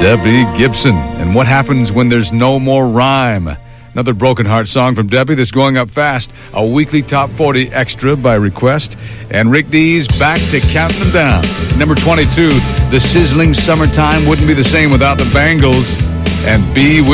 Debbie Gibson. And what happens when there's no more rhyme? Another Broken Heart song from Debbie that's going up fast. A weekly top 40 extra by request. And Rick Dees back to counting them down. Number 22, The Sizzling Summertime Wouldn't Be the Same Without the Bangles. And Be With